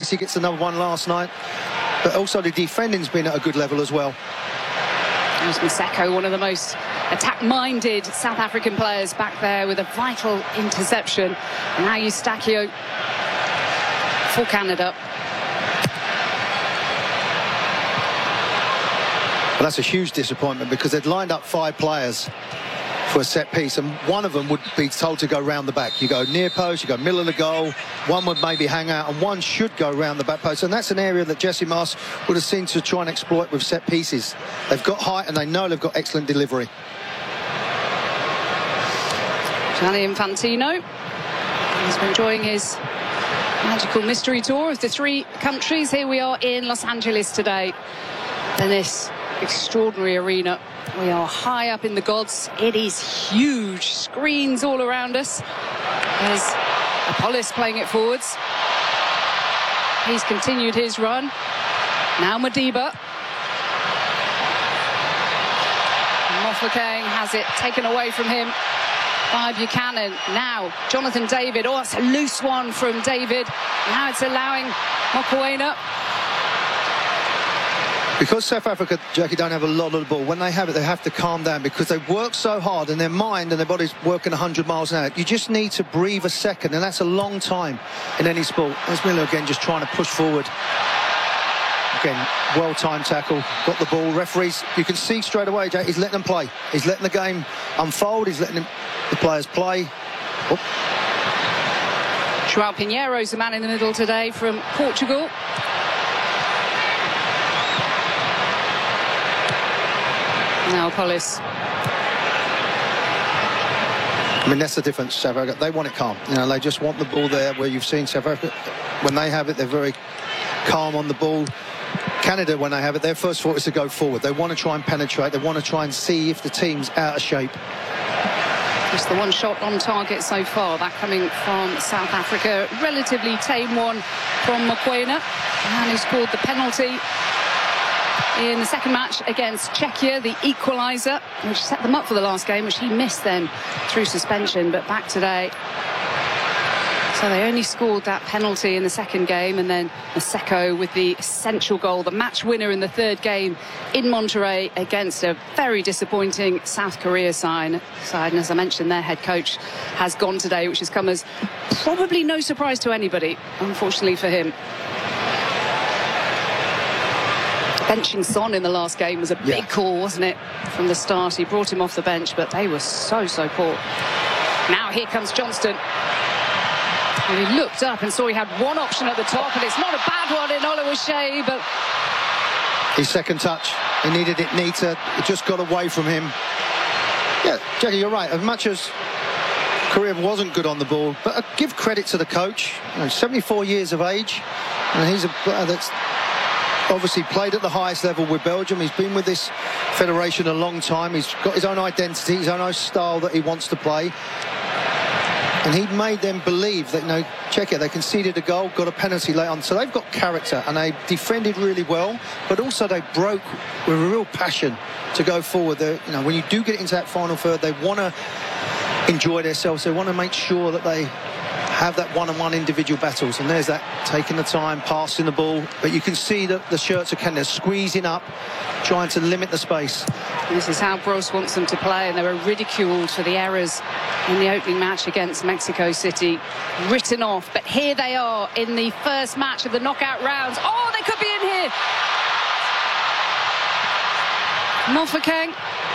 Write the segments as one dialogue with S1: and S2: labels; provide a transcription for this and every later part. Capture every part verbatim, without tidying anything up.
S1: Messi gets another one last night. But also the defending's been at a good level as well.
S2: There's Maseko, one of the most attack-minded South African players back there with a vital interception. And now Eustáquio for Canada.
S1: But that's a huge disappointment because they'd lined up five players for a set piece, and one of them would be told to go round the back. You go near post, you go middle of the goal, one would maybe hang out, and one should go round the back post. And that's an area that Jesse Marsch would have seen to try and exploit with set pieces. They've got height and they know they've got excellent delivery.
S2: Gianni Infantino has been enjoying his magical mystery tour of the three countries. Here we are in Los Angeles today in this extraordinary arena. We are high up in the gods. It is huge. Screens all around us. There's Apollos playing it forwards. He's continued his run. Now Modiba. Mofokeng has it taken away from him by Buchanan. Now Jonathan David. Oh, it's a loose one from David. Now it's allowing Mokoena.
S1: Because South Africa, Jackie, don't have a lot of the ball, when they have it, they have to calm down because they work so hard and their mind and their body's working one hundred miles an hour. You just need to breathe a second, and that's a long time in any sport. There's Miller again just trying to push forward. Again, well-timed tackle, got the ball. Referees, you can see straight away, Jack, he's letting them play. He's letting the game unfold. He's letting them, the players play. Oh.
S2: João Pinheiro's the man in the middle today from Portugal. Now Apollos.
S1: I mean, that's the difference, South Africa. They want it calm. You know, they just want the ball there, where you've seen South Africa, when they have it, they're very calm on the ball. Canada, when they have it, their first thought is to go forward. They want to try and penetrate. They want to try and see if the team's out of shape.
S2: Just the one shot on target so far, that coming from South Africa. Relatively tame one from Mokoena. And he scored the penalty in the second match against Czechia, the equaliser, which set them up for the last game, which he missed then through suspension, but back today. So they only scored that penalty in the second game, and then Maseko with the essential goal, the match winner in the third game in Monterrey against a very disappointing South Korea side. And as I mentioned, their head coach has gone today, which has come as probably no surprise to anybody, unfortunately for him. Benching Son in the last game was a big yeah. call, wasn't it, from the start? He brought him off the bench, but they were so, so poor. Now here comes Johnston. And he looked up and saw he had one option at the top, and it's not a bad one in Oluwaseyi, but...
S1: His second touch, he needed it neater. It just got away from him. Yeah, Jackie, you're right. As much as Korea wasn't good on the ball, but uh, give credit to the coach. You know, seventy-four years of age, and he's a player that's obviously played at the highest level with Belgium. He's been with this federation a long time. He's got his own identity, his own style that he wants to play. And he made them believe that, you know, check it, they conceded a goal, got a penalty late on. So they've got character, and they defended really well, but also they broke with a real passion to go forward. They're, you know, when you do get into that final third, they want to enjoy themselves. They want to make sure that they have that one-on-one individual battles, and there's that taking the time, passing the ball, but you can see that the shirts are kind of squeezing up, trying to limit the space.
S2: This is how Bros wants them to play, and they were ridiculed for the errors in the opening match against Mexico City, written off. But here they are in the first match of the knockout rounds. Oh, they could be in here. Mofokeng.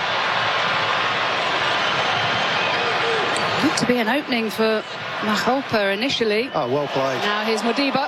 S2: Looked to be an opening for Maholpa initially.
S1: Oh, well played.
S2: Now here's Modiba.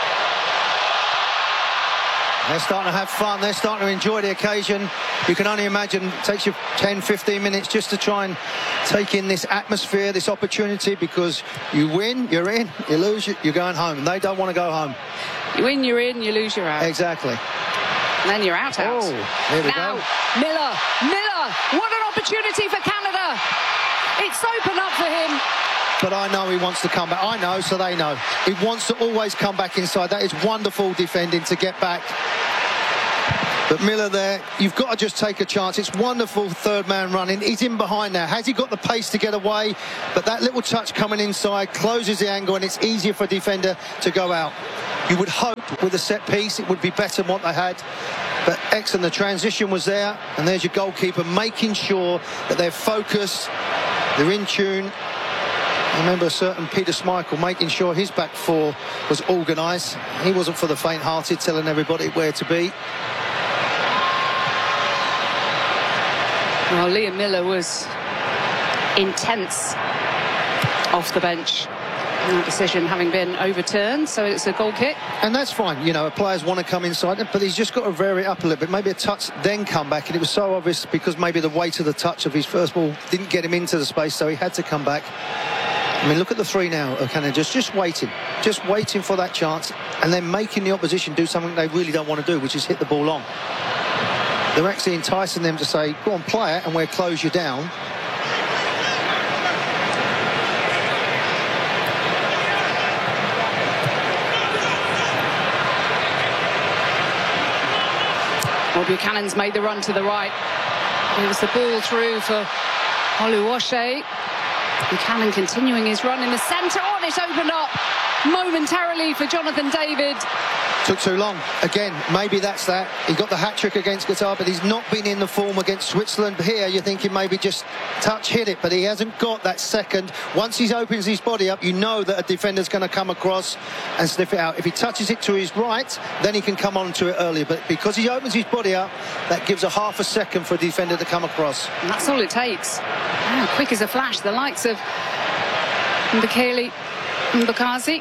S1: They're starting to have fun. They're starting to enjoy the occasion. You can only imagine it takes you ten, fifteen minutes just to try and take in this atmosphere, this opportunity, because you win, you're in. You lose, you're going home. And they don't want to go home.
S2: You win, you're in. You lose, you're out.
S1: Exactly.
S2: And then you're out, out.
S1: Oh, here we
S2: now,
S1: go.
S2: Miller. Miller. What an opportunity for Canada. It's open up for him.
S1: But I know he wants to come back. I know, so they know. He wants to always come back inside. That is wonderful defending to get back. But Miller there, you've got to just take a chance. It's wonderful third man running. He's in behind now. Has he got the pace to get away? But that little touch coming inside closes the angle, and it's easier for a defender to go out. You would hope with a set piece, it would be better than what they had. But excellent, the transition was there, and there's your goalkeeper making sure that they're focused, they're in tune. I remember a certain Peter Schmeichel making sure his back four was organised. He wasn't for the faint-hearted, telling everybody where to be.
S2: Well, Liam Miller was intense off the bench. That decision having been overturned, so it's a goal kick.
S1: And that's fine, you know, players want to come inside, but he's just got to vary it up a little bit. Maybe a touch, then come back, and it was so obvious because maybe the weight of the touch of his first ball didn't get him into the space, so he had to come back. I mean, look at the three now, Canada, just, just waiting, just waiting for that chance, and then making the opposition do something they really don't want to do, which is hit the ball long. They're actually enticing them to say, go on, play it, and we'll close you down.
S2: Well, Buchanan's made the run to the right. It was the ball through for Oluwaseyi. Buchanan continuing his run in the centre. Oh, and it's opened up momentarily for Jonathan David.
S1: Took too long. Again, maybe that's that. He got the hat-trick against Qatar, but he's not been in the form against Switzerland. Here, you're thinking maybe just touch, hit it, but he hasn't got that second. Once he opens his body up, you know that a defender's going to come across and sniff it out. If he touches it to his right, then he can come on to it earlier. But because he opens his body up, that gives a half a second for a defender to come across.
S2: And that's all it takes. Oh, quick as a flash, the likes of Mbekele Mbakazi.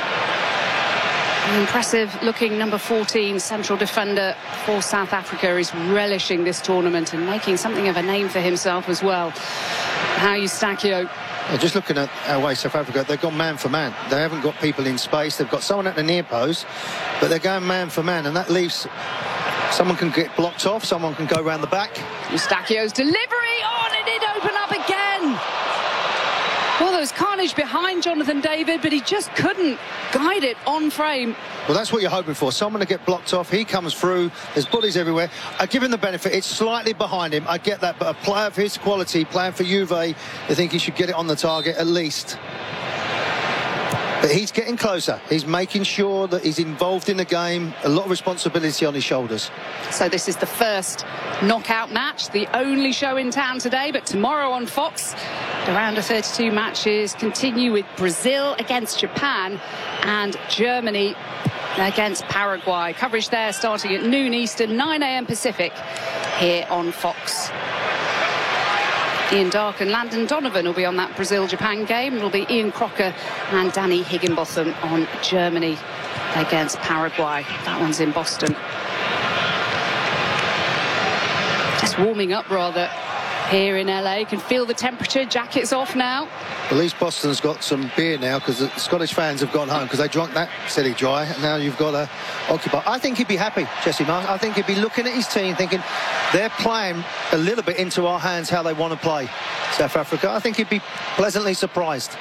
S2: An impressive looking number fourteen central defender for South Africa is relishing this tournament and making something of a name for himself as well. How Eustachio.
S1: Yeah, just looking at our way South Africa, they've gone man for man. They haven't got people in space. They've got someone at the near post, but they're going man for man, and that leaves someone can get blocked off, someone can go round the back.
S2: Eustachio's delivery. Oh, and it did open up again. Well, there was carnage behind Jonathan David, but he just couldn't guide it on frame.
S1: Well, that's what you're hoping for. Someone to get blocked off. He comes through. There's bodies everywhere. I give him the benefit. It's slightly behind him. I get that. But a player of his quality, playing for Juve, I think he should get it on the target at least. But he's getting closer. He's making sure that he's involved in the game. A lot of responsibility on his shoulders.
S2: So this is the first knockout match, the only show in town today, but tomorrow on Fox, the round of thirty-two matches continue with Brazil against Japan and Germany against Paraguay. Coverage there starting at noon Eastern, nine A M Pacific, here on Fox. Ian Darke and Landon Donovan will be on that Brazil-Japan game. It'll be Ian Crocker and Danny Higginbotham on Germany against Paraguay. That one's in Boston. Just warming up rather here in L A. Can feel the temperature, jackets off now.
S1: At least Boston's got some beer now because the Scottish fans have gone home because they drank that silly dry, and now you've got to occupy. I think he'd be happy, Jesse Marsh. I think he'd be looking at his team thinking they're playing a little bit into our hands how they want to play South Africa. I think he'd be pleasantly surprised.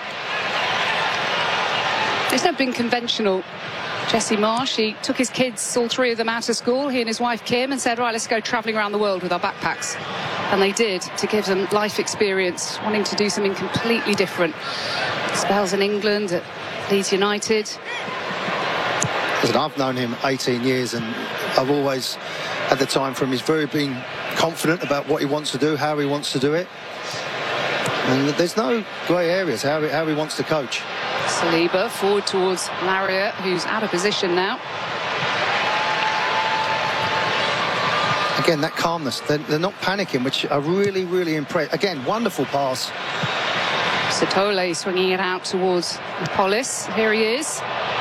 S2: It's never been conventional. Jesse Marsh, he took his kids, all three of them, out of school, he and his wife Kim, and said, right, let's go travelling around the world with our backpacks. And they did, to give them life experience, wanting to do something completely different. Spells in England, at Leeds United.
S1: Listen, I've known him eighteen years, and I've always had the time for him. He's very been confident about what he wants to do, how he wants to do it. And there's no grey areas, how he, how he wants to coach.
S2: Saliba forward towards Laria, who's out of position now.
S1: Again, that calmness. They're, they're not panicking, which are really, really impressed. Again, wonderful pass.
S2: Sitole swinging it out towards Polis. Here he is.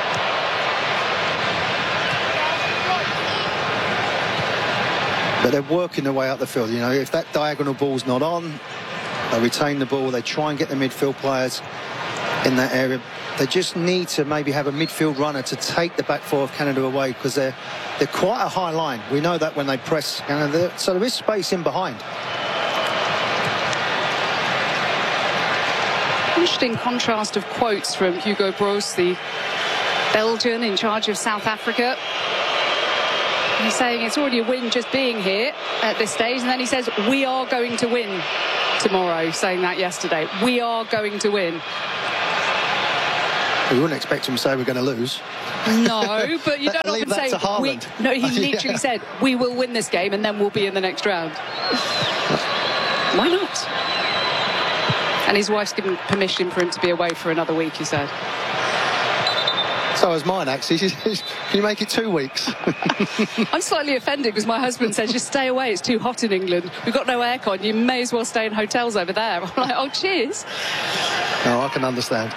S1: But they're working their way out the field. You know, if that diagonal ball's not on, they retain the ball. They try and get the midfield players in that area. They just need to maybe have a midfield runner to take the back four of Canada away, because they're they're quite a high line. We know that when they press, Canada, so there is space in behind.
S2: Interesting contrast of quotes from Hugo Broos, the Belgian in charge of South Africa. He's saying it's already a win just being here at this stage, and then he says we are going to win tomorrow, saying that yesterday. We are going to win.
S1: You wouldn't expect him to say we're going to lose.
S2: No, but you don't
S1: Leave
S2: often
S1: that
S2: say,
S1: to
S2: we,
S1: Haaland.
S2: no, he literally
S1: Yeah.
S2: said, we will win this game and then we'll be in the next round. Why not? And his wife's given permission for him to be away for another week, he said.
S1: So is mine, actually. Can you make it two weeks?
S2: I'm slightly offended because my husband says, just stay away, it's too hot in England. We've got no aircon, you may as well stay in hotels over there. I'm like, oh, cheers.
S1: No, I can understand.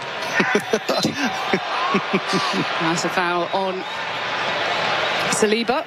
S2: That's a foul on Saliba.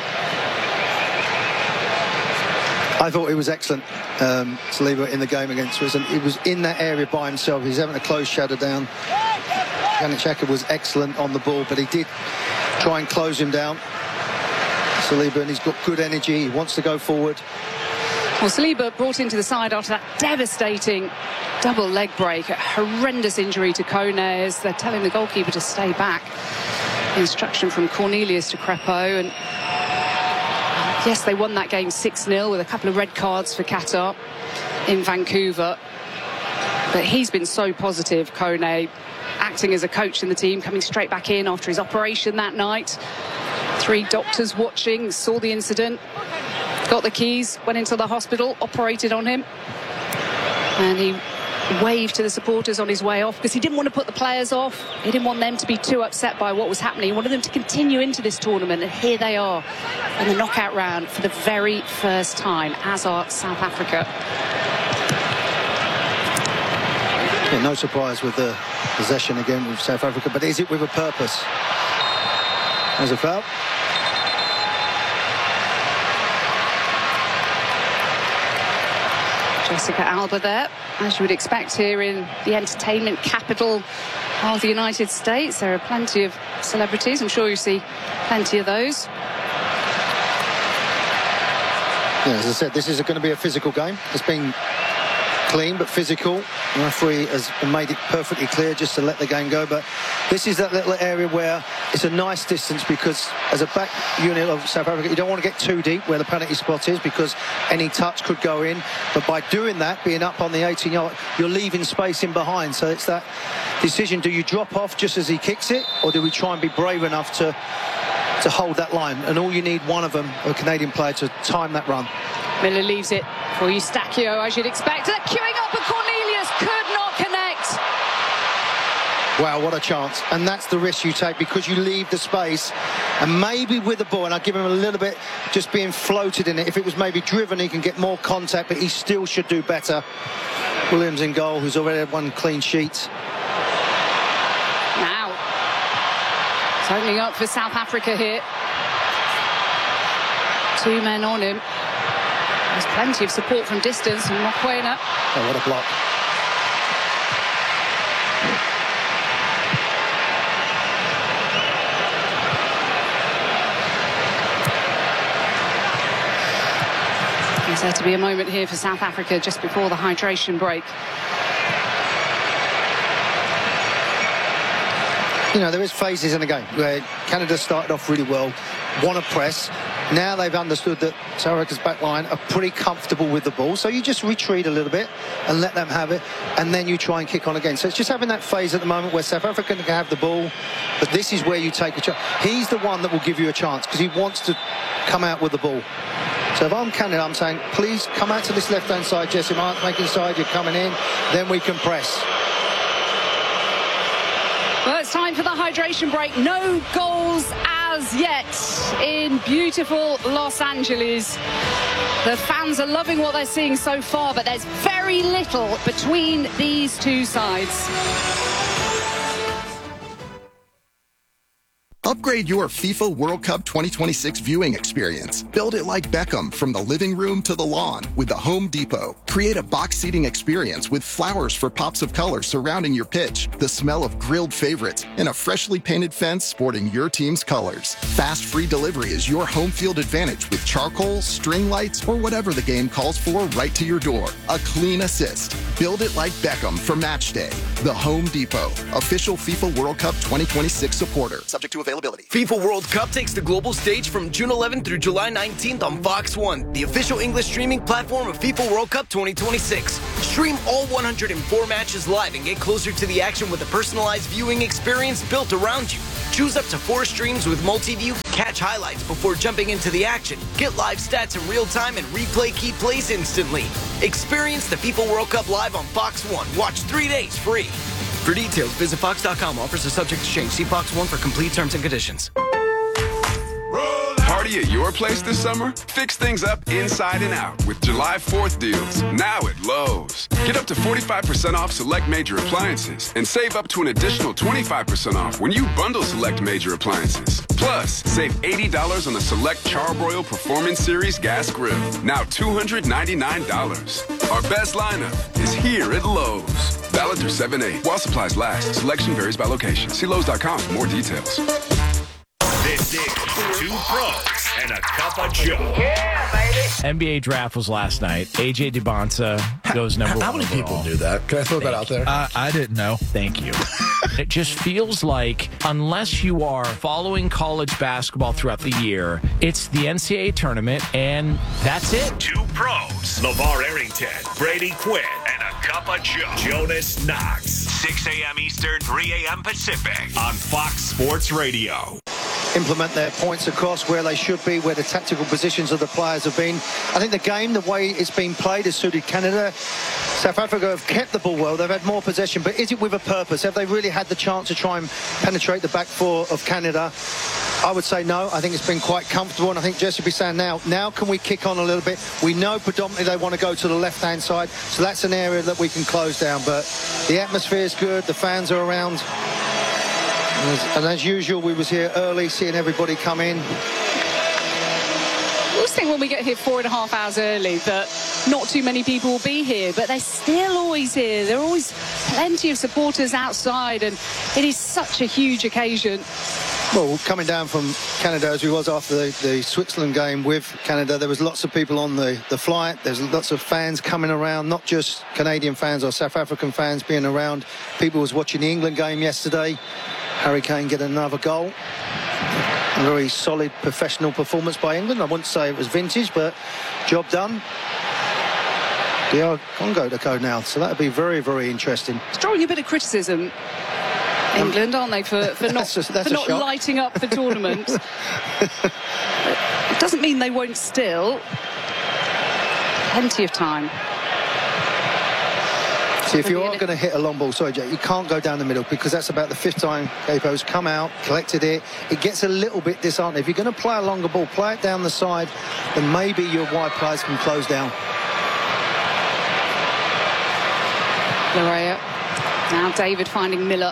S1: I thought he was excellent, um, Saliba, in the game against Switzerland. He was in that area by himself. He's having a close shadow down. Granit Xhaka was excellent on the ball, but he did try and close him down. Saliba, and he's got good energy. He wants to go forward.
S2: Well, Saliba brought into the side after that devastating double leg break, a horrendous injury to Kone as they're telling the goalkeeper to stay back. Instruction from Cornelius to Crepeau, and yes, they won that game six nil with a couple of red cards for Qatar in Vancouver. But he's been so positive, Kone, acting as a coach in the team, coming straight back in after his operation that night. Three doctors watching, saw the incident, got the keys, went into the hospital, operated on him. And he waved to the supporters on his way off because he didn't want to put the players off. He didn't want them to be too upset by what was happening. He wanted them to continue into this tournament, and here they are in the knockout round for the very first time, as are South Africa.
S1: Yeah, no surprise with the possession again with South Africa, but is it with a purpose? There's a foul.
S2: Jessica Alba there, as you would expect here in the entertainment capital of the United States. There are plenty of celebrities. I'm sure you see plenty of those.
S1: Yeah, as I said, this is going to be a physical game. It's been clean but physical. The referee has made it perfectly clear just to let the game go, but this is that little area where it's a nice distance because as a back unit of South Africa, you don't want to get too deep where the penalty spot is because any touch could go in, but by doing that, being up on the eighteen yard, you're leaving space in behind. So it's that decision, do you drop off just as he kicks it, or do we try and be brave enough to to hold that line? And all you need, one of them, a Canadian player, to time that run.
S2: Miller leaves it for Eustachio, as you'd expect. They're queuing up, but Cornelius could not connect.
S1: Wow, what a chance. And that's the risk you take because you leave the space. And maybe with the ball, and I'll give him a little bit just being floated in it. If it was maybe driven, he can get more contact, but he still should do better. Williams in goal, who's already had one clean sheet.
S2: Now, it's opening up for South Africa here. Two men on him. There's plenty of support from distance from Mokoena.
S1: Oh, what a block.
S2: There's there to be a moment here for South Africa just before the hydration break.
S1: You know, there is phases in the game where Canada started off really well, want to press. Now they've understood that South Africa's back line are pretty comfortable with the ball. So you just retreat a little bit and let them have it, and then you try and kick on again. So it's just having that phase at the moment where South Africa can have the ball, but this is where you take a chance. He's the one that will give you a chance because he wants to come out with the ball. So if I'm Canada, I'm saying, please come out to this left-hand side, Jesse Mark, making side, you're coming in, then we can press.
S2: Well, it's time for the hydration break. No goals as yet in beautiful Los Angeles. The fans are loving what they're seeing so far, but there's very little between these two sides.
S3: Upgrade your FIFA World Cup twenty twenty-six viewing experience. Build it like Beckham from the living room to the lawn with the Home Depot. Create a box seating experience with flowers for pops of color surrounding your pitch, the smell of grilled favorites, and a freshly painted fence sporting your team's colors. Fast free delivery is your home field advantage with charcoal, string lights, or whatever the game calls for right to your door. A clean assist. Build it like Beckham for match day. The Home Depot, official FIFA World Cup twenty twenty-six supporter. Subject to availability availability.
S4: FIFA World Cup takes the global stage from June eleventh through July nineteenth on Fox one, the official English streaming platform of FIFA World Cup twenty twenty-six. Stream all one hundred four matches live and get closer to the action with a personalized viewing experience built around you. Choose up to four streams with multi-view, catch highlights before jumping into the action, get live stats in real time, and replay key plays instantly. Experience the FIFA World Cup live on Fox one. Watch three days free. For details, visit fox dot com. Offers are subject to change. See Fox one for complete terms and conditions.
S5: Party at your place this summer? Fix things up inside and out with July fourth deals, now at Lowe's. Get up to forty-five percent off select major appliances and save up to an additional twenty-five percent off when you bundle select major appliances. Plus, save eighty dollars on the select Charbroil Performance Series gas grill, now two hundred ninety-nine dollars. Our best lineup is here at Lowe's. Valid through seven eight. While supplies last, selection varies by location. See Lowe's dot com for more details.
S6: This is Two Pros and a Cup of Joe.
S7: Yeah, baby.
S8: N B A draft was last night. A J Debonta goes number
S9: How
S8: one.
S9: many people
S8: overall.
S9: knew that? Can I throw that out there?
S10: Uh, I didn't know.
S8: Thank you. It just feels like unless you are following college basketball throughout the year, it's the N C double A tournament, and that's it.
S6: Two Pros. LeVar Arrington, Brady Quinn, and a Cup of Joe. Jonas Knox. six a.m. Eastern, three a.m. Pacific on Fox Sports Radio.
S1: Implement their points across where they should be, where the tactical positions of the players have been. I think the game, the way it's been played, has suited Canada. South Africa have kept the ball well. They've had more possession, but is it with a purpose? Have they really had the chance to try and penetrate the back four of Canada? I would say no. I think it's been quite comfortable, and I think Jesse will be saying now, now can we kick on a little bit? We know predominantly they want to go to the left-hand side, so that's an area that we can close down. But the atmosphere is good. The fans are around. And as, and as usual, we was here early, seeing everybody come in.
S2: I always think when we get here four and a half hours early that not too many people will be here, but they're still always here. There are always plenty of supporters outside, and it is such a huge occasion.
S1: Well, coming down from Canada as we was after the, the Switzerland game with Canada, there was lots of people on the, the flight. There's lots of fans coming around, not just Canadian fans or South African fans being around. People was watching the England game yesterday. Harry Kane get another goal. A very solid professional performance by England. I wouldn't say it was vintage, but job done. D R Congo to go now, so that would be very, very interesting.
S2: It's drawing a bit of criticism, England, aren't they, for, for not,
S1: that's a, that's
S2: for not
S1: shock.
S2: lighting up the tournament. It doesn't mean they won't still. Plenty of time.
S1: See, if you are going to hit a long ball, sorry, Jack, you can't go down the middle, because that's about the fifth time Capo's come out, collected it. It gets a little bit disheartening. If you're going to play a longer ball, play it down the side, then maybe your wide players can close down.
S2: Larea. Now David finding Miller.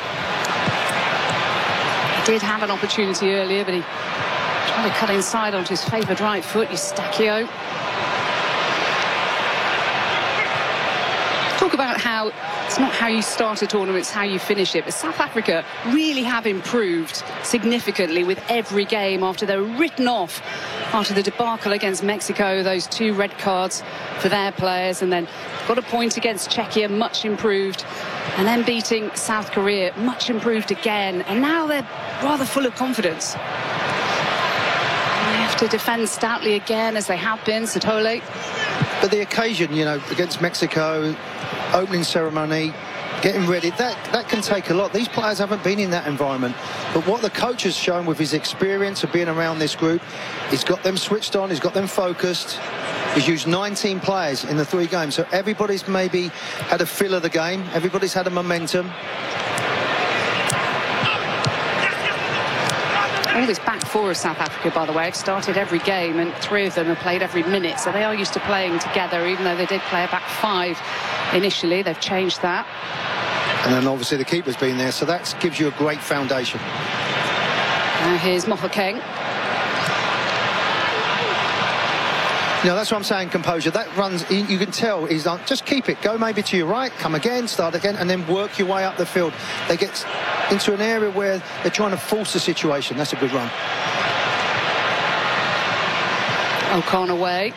S2: He did have an opportunity earlier, but he tried to cut inside onto his favoured right foot. Eustachio. Talk about how it's not how you start a tournament, it's how you finish it. But South Africa really have improved significantly with every game after they're written off after the debacle against Mexico, those two red cards for their players, and then got a point against Czechia, much improved, and then beating South Korea, much improved again, and now they're rather full of confidence. They have to defend stoutly again, as they have been. Sithole.
S1: But the occasion, you know, against Mexico, opening ceremony, getting ready, that, that can take a lot. These players haven't been in that environment. But what the coach has shown with his experience of being around this group, he's got them switched on, he's got them focused. He's used nineteen players in the three games. So everybody's maybe had a feel of the game. Everybody's had a momentum.
S2: All this back four of South Africa, by the way, have started every game, and three of them have played every minute, so they are used to playing together, even though they did play a back five initially. They've changed that.
S1: And then obviously the keeper's been there, so that gives you a great foundation.
S2: Now here's Mofokeng.
S1: You know, that's what I'm saying, composure. That runs, you can tell, he's like, just keep it. Go maybe to your right, come again, start again, and then work your way up the field. They get into an area where they're trying to force the situation. That's a good run.
S2: Ocon away.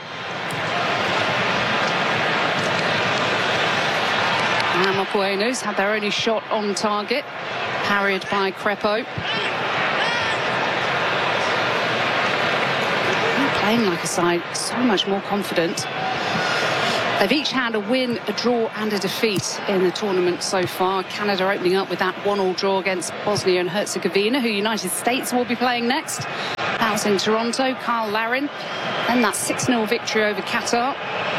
S2: And Mokoenu's had their only shot on target, parried by Crepo. playing like a side so much more confident. They've each had a win, a draw and a defeat in the tournament so far. Canada opening up with that one-all draw against Bosnia and Herzegovina, who United States will be playing next. That was in Toronto. Kyle Larin. Then that six nil victory over Qatar.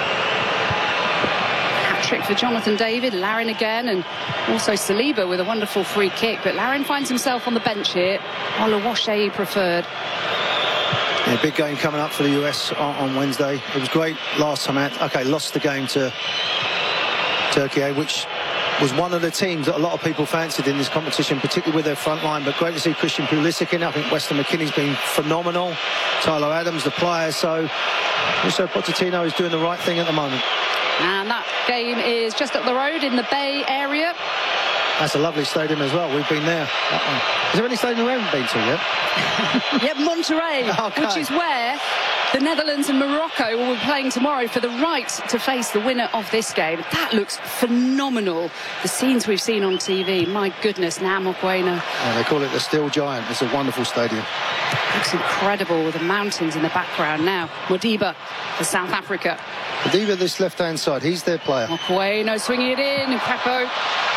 S2: Hat-trick for Jonathan David. Larin again, and also Saliba with a wonderful free kick. But Larin finds himself on the bench here. Oluwaseyi preferred.
S1: Yeah, big game coming up for the U S on, on Wednesday. It was great last time out. Okay, lost the game to Turkey, which was one of the teams that a lot of people fancied in this competition, particularly with their front line. But great to see Christian Pulisic in. I think Weston McKennie's been phenomenal. Tyler Adams, the player. So, so Pochettino is doing the right thing at the moment.
S2: And that game is just up the road in the Bay Area.
S1: That's a lovely stadium as well. We've been there. That one. Is there any stadium we haven't been to yet?
S2: Yep, Monterrey, okay. Which is where the Netherlands and Morocco will be playing tomorrow for the right to face the winner of this game. That looks phenomenal. The scenes we've seen on T V, my goodness, now Mokoena.
S1: Yeah, they call it the Steel Giant. It's a wonderful stadium.
S2: Looks incredible with the mountains in the background now. Modiba for South Africa.
S1: Modiba, this left-hand side, he's their player.
S2: Mokoena swinging it in, and Crepo.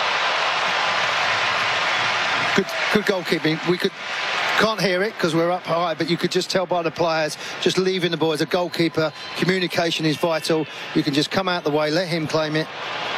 S1: Good, good goalkeeping. We could can't hear it because we're up high, but you could just tell by the players just leaving the ball. As a goalkeeper, communication is vital. You can just come out the way, let him claim it.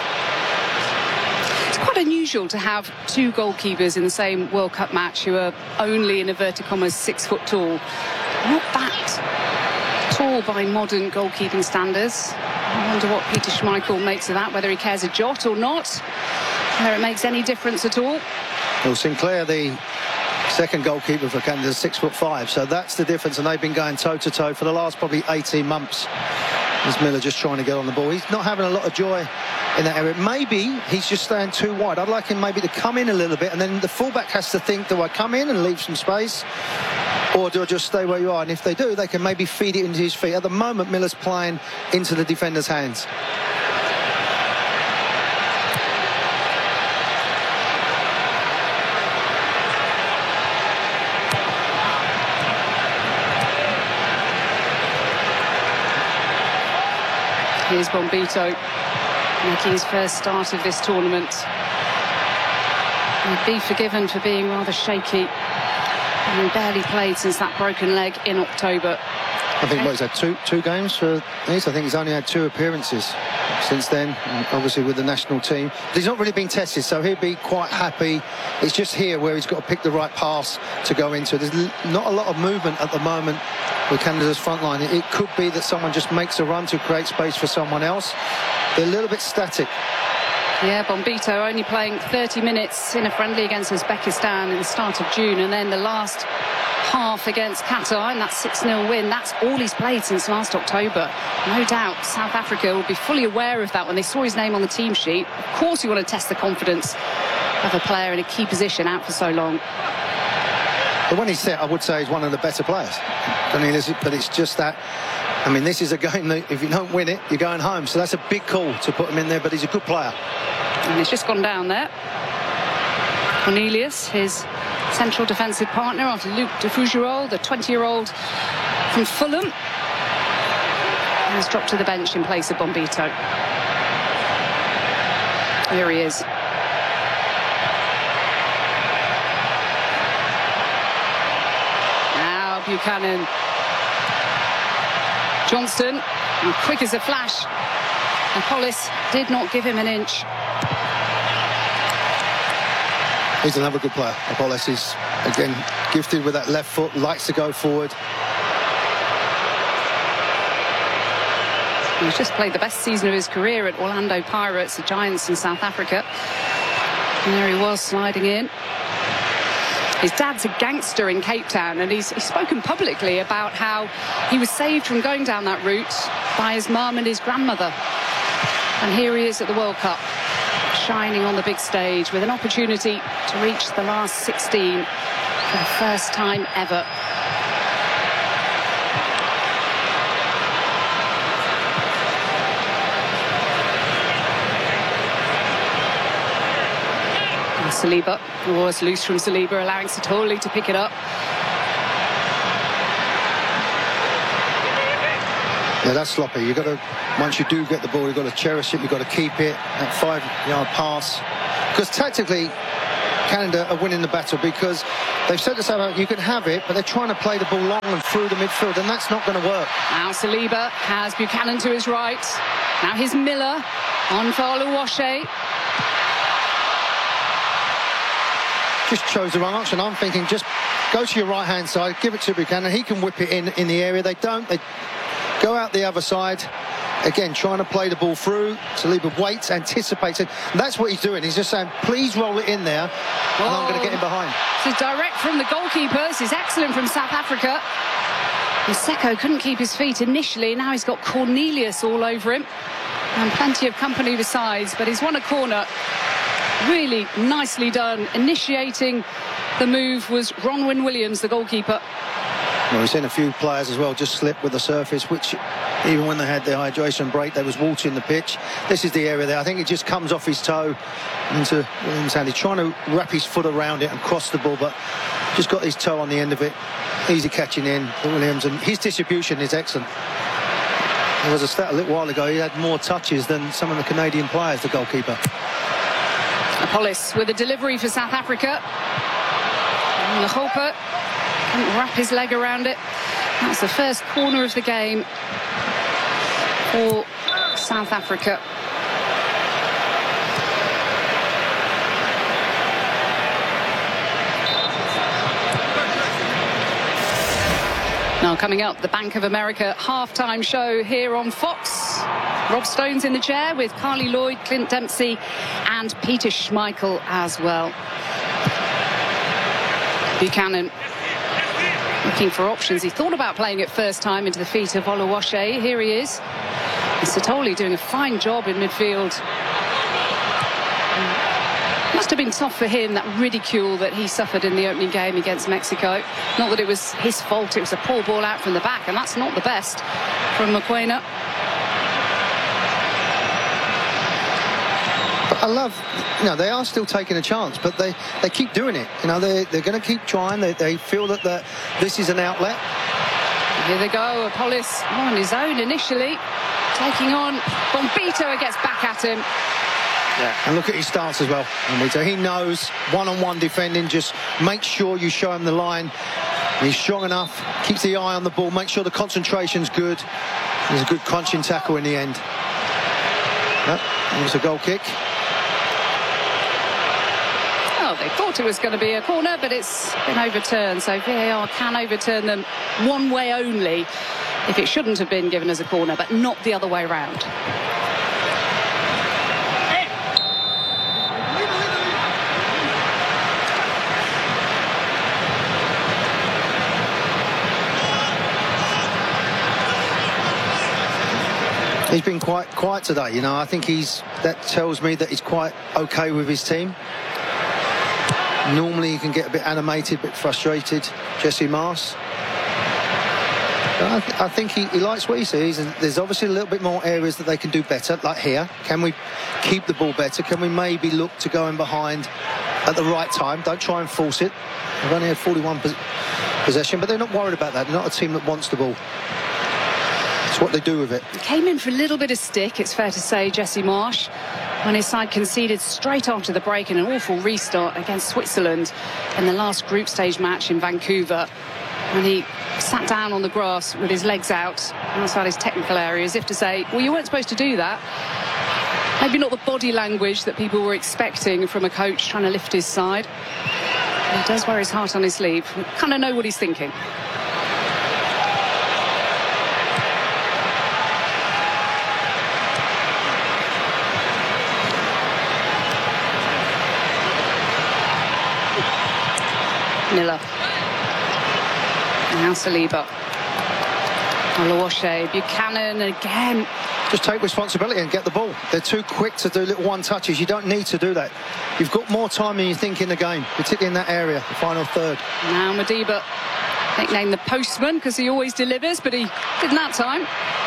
S2: It's quite unusual to have two goalkeepers in the same World Cup match who are only, in inverted commas, six foot tall. Not that tall by modern goalkeeping standards. I wonder what Peter Schmeichel makes of that, whether he cares a jot or not, whether it makes any difference at all.
S1: Well, Sinclair, the second goalkeeper for Canada, is six foot five, so that's the difference, and they've been going toe to toe for the last probably eighteen months. Is Miller just trying to get on the ball? He's not having a lot of joy in that area. Maybe he's just staying too wide. I'd like him maybe to come in a little bit, and then the fullback has to think, do I come in and leave some space, or do I just stay where you are? And if they do, they can maybe feed it into his feet. At the moment, Miller's playing into the defender's hands.
S2: Here's Bombito making his first start of this tournament. He'd be forgiven for being rather shaky. He barely played since that broken leg in October.
S1: I think what, he's had two two games for this. I think he's only had two appearances since then, obviously with the national team. But he's not really been tested, so he'll be quite happy. It's just here where he's got to pick the right pass to go into. There's not a lot of movement at the moment with Canada's front line. It could be that someone just makes a run to create space for someone else. They're a little bit static.
S2: Yeah, Bombito only playing thirty minutes in a friendly against Uzbekistan in the start of June, and then the last half against Qatar in that six nil win. That's all he's played since last October. No doubt South Africa will be fully aware of that when they saw his name on the team sheet. Of course you want to test the confidence of a player in a key position out for so long.
S1: But when he's set, I would say he's one of the better players. I mean, but it's just that, I mean, this is a game that if you don't win it, you're going home. So that's a big call to put him in there, but he's a good player.
S2: And he's just gone down there. Cornelius, his central defensive partner after Luc de Fougerolles, the twenty-year-old from Fulham, has dropped to the bench in place of Bombito. Here he is. Now Buchanan. Johnston, and quick as a flash. And Hollis did not give him an inch.
S1: He's another good player. Apollos is, again, gifted with that left foot, likes to go forward.
S2: He's just played the best season of his career at Orlando Pirates, the Giants in South Africa. And there he was, sliding in. His dad's a gangster in Cape Town, and he's, he's spoken publicly about how he was saved from going down that route by his mum and his grandmother. And here he is at the World Cup, shining on the big stage with an opportunity to reach the last sixteen for the first time ever. And Saliba was loose from Saliba, allowing Satoli to pick it up.
S1: Yeah, that's sloppy. You've got to, once you do get the ball, you've got to cherish it, you've got to keep it, that five-yard pass. Because tactically, Canada are winning the battle because they've said to South you can have it, but they're trying to play the ball long and through the midfield, and that's not going to work.
S2: Now Saliba has Buchanan to his right. Now here's Miller on for Oluwaseyi.
S1: Just chose the wrong option. I'm thinking just go to your right-hand side, give it to Buchanan. He can whip it in in the area. They don't. They go out the other side. Again, trying to play the ball through. Saliba waits, anticipates it. And that's what he's doing. He's just saying, please roll it in there, and oh. I'm going to get him behind.
S2: This is direct from the goalkeeper. This is excellent from South Africa. And Seko couldn't keep his feet initially. Now he's got Cornelius all over him. And plenty of company besides. But he's won a corner. Really nicely done. Initiating the move was Ronwen Williams, the goalkeeper.
S1: Well, we've seen a few players as well just slip with the surface, which even when they had their hydration break, they was watering the pitch. This is the area there. I think it just comes off his toe into Williams' hand. He's trying to wrap his foot around it and cross the ball, but just got his toe on the end of it. Easy catching in for Williams, and his distribution is excellent. There was a stat a little while ago, he had more touches than some of the Canadian players, the goalkeeper.
S2: Apollis with a delivery for South Africa. And the Hopper couldn't wrap his leg around it. That's the first corner of the game for South Africa. Now coming up, the Bank of America halftime show here on Fox. Rob Stone's in the chair with Carly Lloyd, Clint Dempsey and Peter Schmeichel as well. Buchanan looking for options. He thought about playing it first time into the feet of Oluwaseyi. Here he is. And Sitoli doing a fine job in midfield. Must have been tough for him, that ridicule that he suffered in the opening game against Mexico. Not that it was his fault, it was a poor ball out from the back, and that's not the best from Mokoena.
S1: I love, you know, they are still taking a chance, but they, they keep doing it. You know, they, they're going to keep trying. They, they feel that the, this is an outlet.
S2: Here they go. Apollis on his own initially, taking on Bombito. Gets back at him.
S1: Yeah. And look at his stance as well. Bombito. He knows one-on-one defending. Just make sure you show him the line. He's strong enough. Keeps the eye on the ball. Make sure the concentration's good. There's a good crunching tackle in the end. Yep. There's a goal kick.
S2: They thought it was going to be a corner, but it's been overturned. So V A R can overturn them one way only if it shouldn't have been given as a corner, but not the other way around.
S1: He's been quite quiet today, you know. I think he's, that tells me that he's quite okay with his team. Normally he can get a bit animated, a bit frustrated, Jesse Marsch. But I, th I think he, he likes what he sees, and there's obviously a little bit more areas that they can do better, like here. Can we keep the ball better? Can we maybe look to go in behind at the right time? Don't try and force it. They've only had forty-one pos possession, but they're not worried about that. They're not a team that wants the ball. It's what they do with it.
S2: He came in for a little bit of stick, it's fair to say, Jesse Marsch, when his side conceded straight after the break in an awful restart against Switzerland in the last group stage match in Vancouver. And he sat down on the grass with his legs out outside his technical area, as if to say, well, you weren't supposed to do that. Maybe not the body language that people were expecting from a coach trying to lift his side. But he does wear his heart on his sleeve. We kind of know what he's thinking. Miller. Now Saliba. Oluwaseyi. Buchanan again.
S1: Just take responsibility and get the ball. They're too quick to do little one touches. You don't need to do that. You've got more time than you think in the game, particularly in that area, the final third.
S2: Now Madiba, nicknamed the postman because he always delivers, but he didn't that time.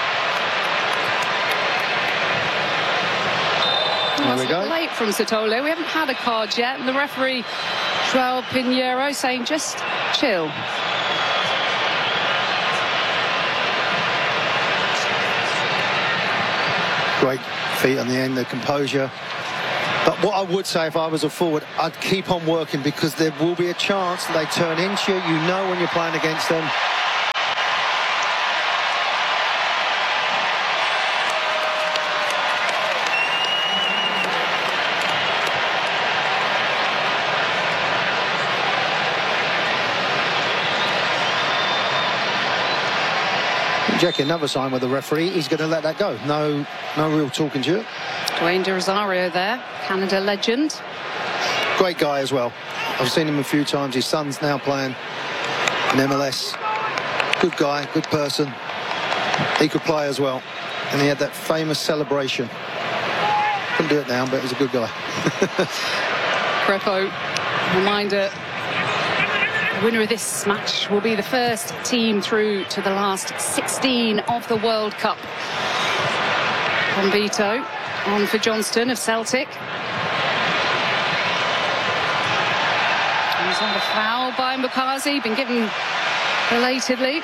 S1: There we go.
S2: Late from Sitole. We haven't had a card yet, and the referee, Joel Pinheiro, saying just chill.
S1: great feet on the end, the composure. But what I would say if I was a forward, I'd keep on working, because there will be a chance that they turn into you. You know when you're playing against them. Jackie, another sign with the referee, he's going to let that go. No, no real talking to it.
S2: Dwayne De Rosario there, Canada legend.
S1: Great guy as well. I've seen him a few times. His son's now playing in M L S. Good guy, good person. He could play as well. And he had that famous celebration. Couldn't do it now, but he's a good guy.
S2: Crepeau, reminder, the winner of this match will be the first team through to the last sixteen of the World Cup. Bombito on for Johnston of Celtic. He's on the foul by Mukazi, been given belatedly.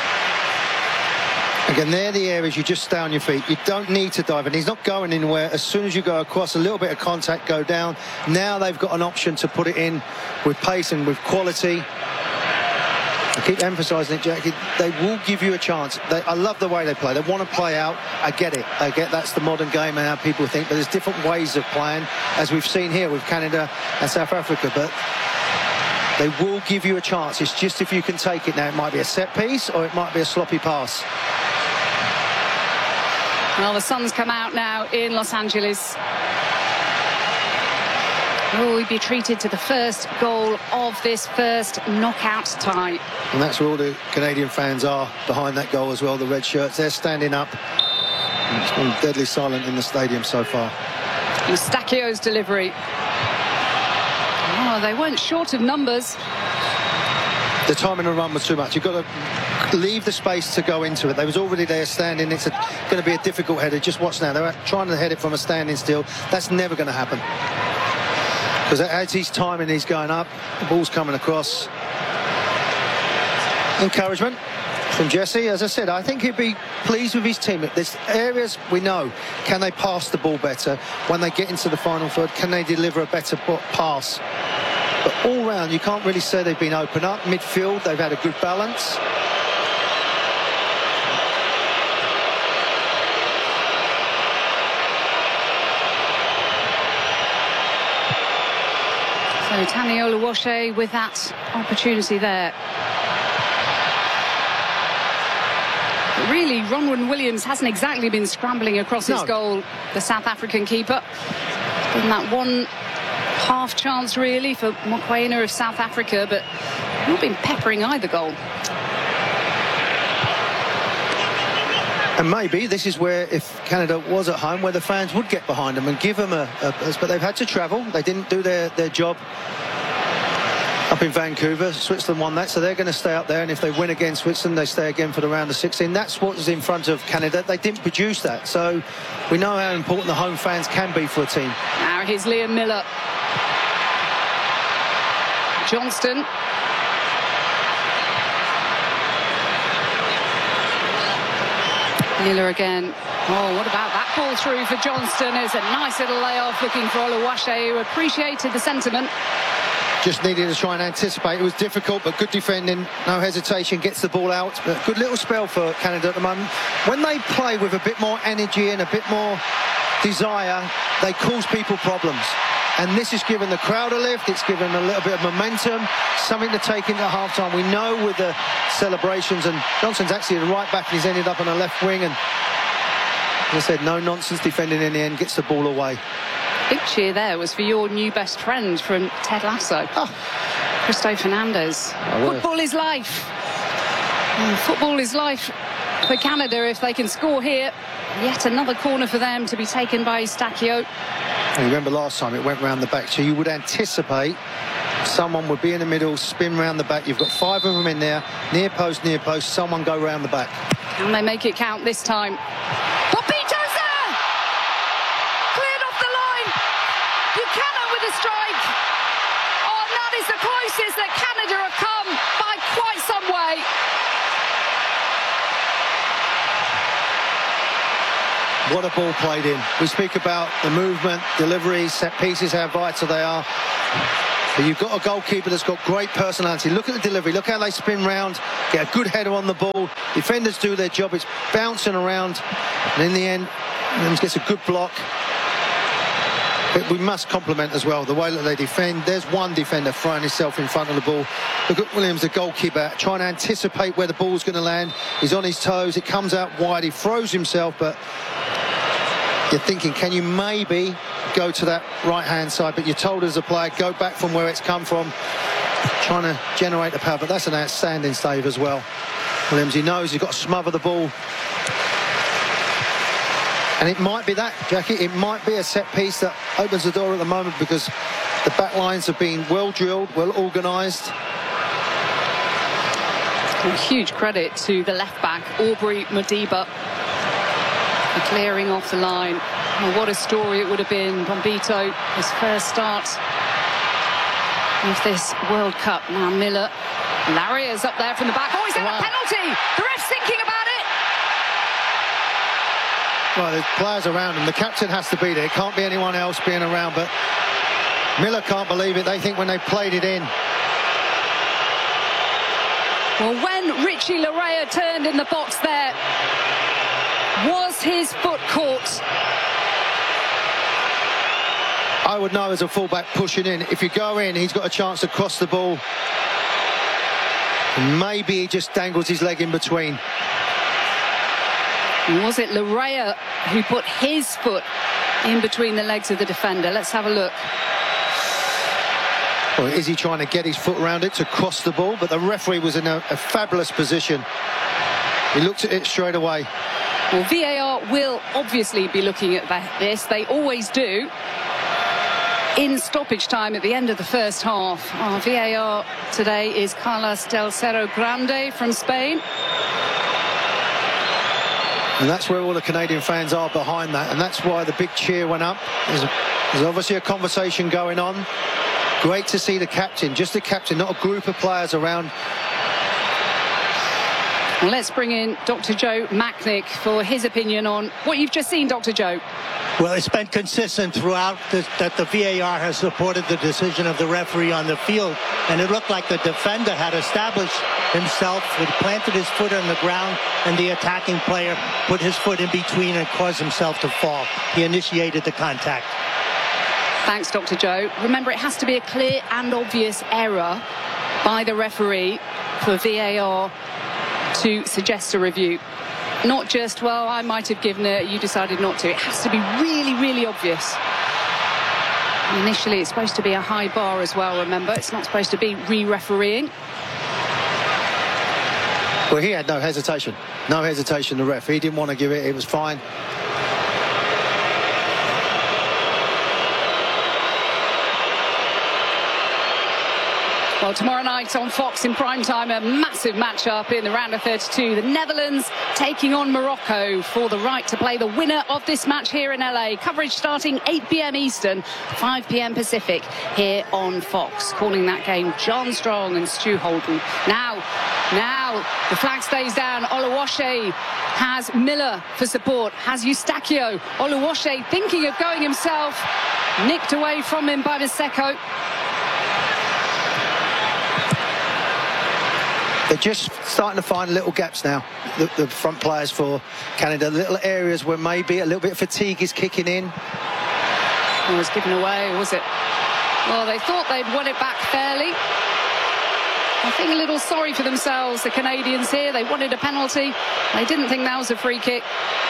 S1: Again, they're the areas you just stay on your feet. You don't need to dive, and he's not going anywhere. As soon as you go across, a little bit of contact, go down. Now they've got an option to put it in with pace and with quality. I keep emphasising it, Jackie. They will give you a chance. They, I love the way they play. They want to play out. I get it. I get that's the modern game and how people think. But there's different ways of playing, as we've seen here with Canada and South Africa. But they will give you a chance. It's just if you can take it now. It might be a set piece or it might be a sloppy pass.
S2: Well, the sun's come out now in Los Angeles. Will we be treated to the first goal of this first knockout tie?
S1: And that's where all the Canadian fans are behind that goal as well, the red shirts. They're standing up. And it's been deadly silent in the stadium so far.
S2: Eustachio's delivery. Oh, they weren't short of numbers.
S1: The time in the run was too much. You've got to leave the space to go into it. They was already there standing. It's going to be a difficult header. Just watch now. They're trying to head it from a standing still. That's never going to happen. Because as he's timing, he's going up. The ball's coming across. Encouragement from Jesse. As I said, I think he'd be pleased with his team. There's areas we know. Can they pass the ball better? When they get into the final third, can they deliver a better pass? But all round, you can't really say they've been open up. Midfield, they've had a good balance.
S2: So Tani Oluwaseun with that opportunity there. But really, Ronwen Williams hasn't exactly been scrambling across his
S1: no. goal,
S2: the South African keeper. In that one half chance, really, for Mokoena of South Africa, but not been peppering either goal.
S1: And maybe this is where, if Canada was at home, where the fans would get behind them and give them a, a, a but they've had to travel. They didn't do their, their job up in Vancouver. Switzerland won that, so they're going to stay up there. And if they win against Switzerland, they stay again for the round of sixteen. That's what was in front of Canada. They didn't produce that. So we know how important the home fans can be for a team.
S2: Now here's Liam Miller. Johnston. Miller again. Oh, what about that ball through for Johnston? It's a nice little layoff looking for Oluwaseun, who appreciated the sentiment.
S1: Just needed to try and anticipate. It was difficult, but good defending. No hesitation, gets the ball out. But good little spell for Canada at the moment. When they play with a bit more energy and a bit more desire, they cause people problems. And this has given the crowd a lift. It's given a little bit of momentum, something to take into half-time. We know with the celebrations, and Johnston's actually the right back, and he's ended up on the left wing. And as I said, no nonsense defending in the end, gets the ball away.
S2: Big cheer there was for your new best friend from Ted Lasso.
S1: Oh.
S2: Cristo Fernandez.
S1: Oh,
S2: football is life. And football is life for Canada if they can score here. Yet another corner for them to be taken by Eustachio.
S1: And remember last time it went round the back, so you would anticipate someone would be in the middle, spin round the back. You've got five of them in there, near post, near post, someone go round the back.
S2: Can they make it count this time? Bombito's there! Cleared off the line. Buchanan with a strike. Oh, and that is the closest that Canada have come by quite some way.
S1: What a ball played in. We speak about the movement, deliveries, set pieces, how vital they are. But you've got a goalkeeper that's got great personality. Look at the delivery. Look how they spin round, get a good header on the ball. Defenders do their job. It's bouncing around. And in the end, Williams gets a good block. But we must compliment as well the way that they defend. There's one defender throwing himself in front of the ball. Look at Williams, the goalkeeper, trying to anticipate where the ball's going to land. He's on his toes. It comes out wide. He throws himself, but you're thinking, can you maybe go to that right-hand side? But you're told as a player, go back from where it's come from, trying to generate the power. But that's an outstanding save as well. Williams, he knows he's got to smother the ball. And it might be that, Jackie, it might be a set piece that opens the door at the moment, because the back lines have been well drilled, well organised.
S2: Huge credit to the left back, Aubrey Modiba, for clearing off the line. Oh, what a story it would have been. Bombito, his first start of this World Cup. Now Miller, Larry is up there from the back. Oh, he's got wow. a penalty! The ref's thinking about it!
S1: Well, there's players around him. The captain has to be there. It can't be anyone else being around. But Miller can't believe it. They think when they played it in.
S2: Well, when Richie Laryea turned in the box there, was his foot caught?
S1: I would know as a fullback pushing in. If you go in, he's got a chance to cross the ball. And maybe he just dangles his leg in between.
S2: Was it Laryea who put his foot in between the legs of the defender? Let's have a look.
S1: Well, is he trying to get his foot around it to cross the ball? But the referee was in a, a fabulous position. He looked at it straight away.
S2: Well, V A R will obviously be looking at that, this. They always do. In stoppage time at the end of the first half. Our V A R today is Carlos del Cerro Grande from Spain.
S1: And that's where all the Canadian fans are behind that. And that's why the big cheer went up. There's, a, there's obviously a conversation going on. Great to see the captain, just the captain, not a group of players around.
S2: Well, let's bring in Doctor Joe Machnik for his opinion on what you've just seen, Doctor Joe.
S7: Well, it's been consistent throughout this, that the V A R has supported the decision of the referee on the field. And it looked like the defender had established himself, had planted his foot on the ground, and the attacking player put his foot in between and caused himself to fall. He initiated the contact.
S2: Thanks, Doctor Joe. Remember, it has to be a clear and obvious error by the referee for V A R to suggest a review. Not just, well, I might have given it, you decided not to. It has to be really, really obvious. Initially, it's supposed to be a high bar as well, remember. It's not supposed to be re-refereeing.
S1: Well, he had no hesitation. No hesitation, the ref. He didn't want to give it. It was fine.
S2: Well, tomorrow night on Fox in prime time, a massive match-up in the round of thirty-two. The Netherlands taking on Morocco for the right to play the winner of this match here in L A. Coverage starting eight p m Eastern, five p m Pacific here on Fox. Calling that game, John Strong and Stu Holden. Now, now, the flag stays down. Oluwaseyi has Miller for support, has Eustáquio. Oluwaseyi thinking of going himself, nicked away from him by Maseko.
S1: They're just starting to find little gaps now, the, the front players for Canada, little areas where maybe a little bit of fatigue is kicking in.
S2: It was given away, was it? Well, they thought they'd won it back fairly. I think a little sorry for themselves, the Canadians here. They wanted a penalty. They didn't think that was a free kick.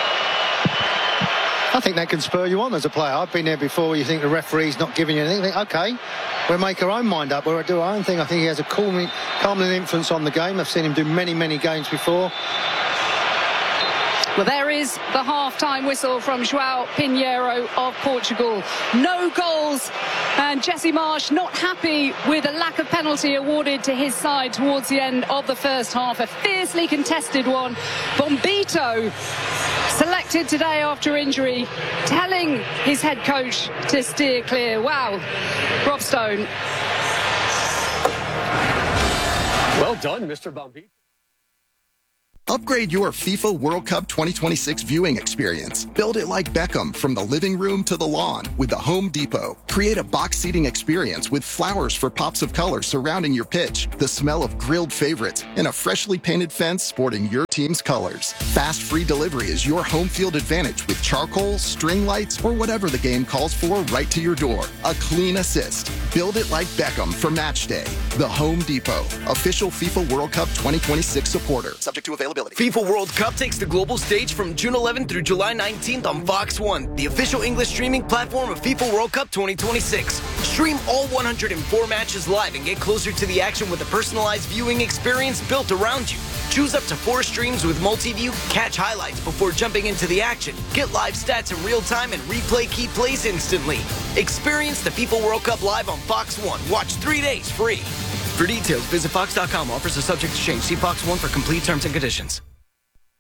S1: I think that can spur you on as a player. I've been there before. You think the referee's not giving you anything. You think, OK, we'll make our own mind up. We'll do our own thing. I think he has a calming, calming influence on the game. I've seen him do many, many games before.
S2: Well, there is the half-time whistle from João Pinheiro of Portugal. No goals, and Jesse Marsch not happy with a lack of penalty awarded to his side towards the end of the first half. A fiercely contested one. Bombito selected today after injury, telling his head coach to steer clear. Wow. Rob Stone.
S9: Well done, Mister Bombito.
S3: Upgrade your FIFA World Cup twenty twenty-six viewing experience. Build it like Beckham from the living room to the lawn with the Home Depot. Create a box seating experience with flowers for pops of color surrounding your pitch, the smell of grilled favorites, and a freshly painted fence sporting your team's colors. Fast free delivery is your home field advantage with charcoal, string lights, or whatever the game calls for right to your door. A clean assist. Build it like Beckham for match day. The Home Depot, official FIFA World Cup twenty twenty-six supporter. Subject to availability.
S4: FIFA World Cup takes the global stage from June eleventh through July nineteenth on Fox one, the official English streaming platform of FIFA World Cup twenty twenty-six. Stream all one hundred four matches live and get closer to the action with a personalized viewing experience built around you. Choose up to four streams with multi-view, catch highlights before jumping into the action, get live stats in real time, and replay key plays instantly. Experience the FIFA World Cup live on Fox one. Watch three days free. For details, visit fox dot com. Offers are subject to change. See Fox one for complete terms and conditions.